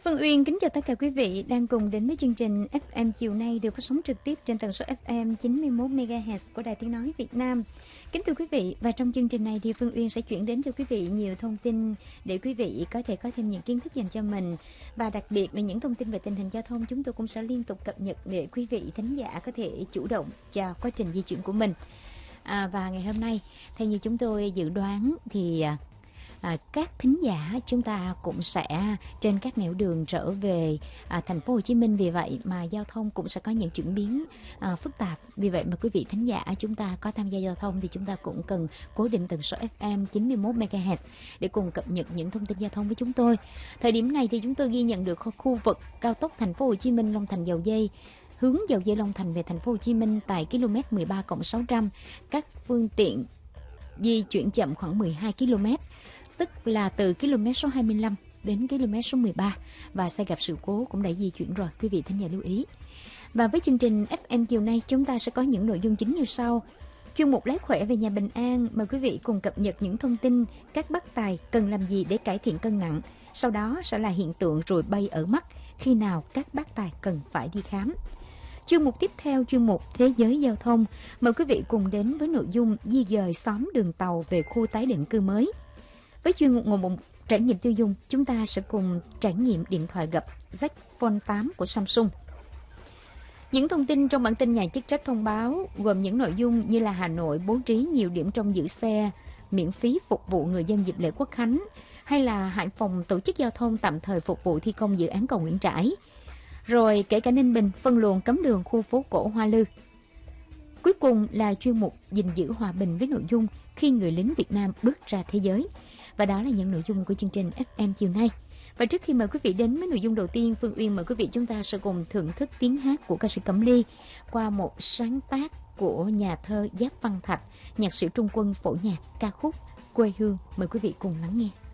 Phương Uyên kính chào tất cả quý vị đang cùng đến với chương trình FM chiều nay được phát sóng trực tiếp trên tần số FM 91 MHz của Đài Tiếng nói Việt Nam. Kính thưa quý vị, và trong chương trình này thì Phương Uyên sẽ chuyển đến cho quý vị nhiều thông tin để quý vị có thể có thêm những kiến thức dành cho mình, và đặc biệt là những thông tin về tình hình giao thông chúng tôi cũng sẽ liên tục cập nhật để quý vị thính giả có thể chủ động cho quá trình di chuyển của mình. Và ngày hôm nay, theo như chúng tôi dự đoán thì các thính giả chúng ta cũng sẽ trên các nẻo đường trở về thành phố Hồ Chí Minh, vì vậy mà giao thông cũng sẽ có những chuyển biến phức tạp. Vì vậy mà quý vị thính giả chúng ta có tham gia giao thông thì chúng ta cũng cần cố định tần số FM 91 MHz để cùng cập nhật những thông tin giao thông với chúng tôi. Thời điểm này thì chúng tôi ghi nhận được khu vực cao tốc thành phố Hồ Chí Minh Long Thành Dầu Giây, hướng Dầu Giây Long Thành về thành phố Hồ Chí Minh tại km 13+600, các phương tiện di chuyển chậm khoảng 12 km, tức là từ km số 25 đến km số 13, và xe gặp sự cố cũng đã di chuyển rồi, quý vị thính giả lưu ý. Và với chương trình FM chiều nay chúng ta sẽ có những nội dung chính như sau. Chuyên mục Lái khỏe về nhà bình an, mời quý vị cùng cập nhật những thông tin các bác tài cần làm gì để cải thiện cân nặng. Sau đó sẽ là hiện tượng ruồi bay ở mắt, khi nào các bác tài cần phải đi khám. Chuyên mục tiếp theo, chuyên mục Thế giới giao thông, mời quý vị cùng đến với nội dung di dời xóm đường tàu về khu tái định cư mới. Với chuyên mục trải nghiệm tiêu dùng, chúng ta sẽ cùng trải nghiệm điện thoại gập Z Fold 8 của Samsung. Những thông tin trong bản tin nhà chức trách thông báo gồm những nội dung như là Hà Nội bố trí nhiều điểm trông giữ xe miễn phí phục vụ người dân dịp lễ Quốc khánh, hay là Hải Phòng tổ chức giao thông tạm thời phục vụ thi công dự án cầu Nguyễn Trãi. Rồi kể cả Ninh Bình phân luồng cấm đường khu phố cổ Hoa Lư. Cuối cùng là chuyên mục gìn giữ hòa bình với nội dung khi người lính Việt Nam bước ra thế giới. Và đó là những nội dung của chương trình FM chiều nay. Và trước khi mời quý vị đến với nội dung đầu tiên, Phương Uyên mời quý vị chúng ta sẽ cùng thưởng thức tiếng hát của ca sĩ Cẩm Ly qua một sáng tác của nhà thơ Giáp Văn Thạch, nhạc sĩ Trung Quân phổ nhạc ca khúc Quê Hương. Mời quý vị cùng lắng nghe.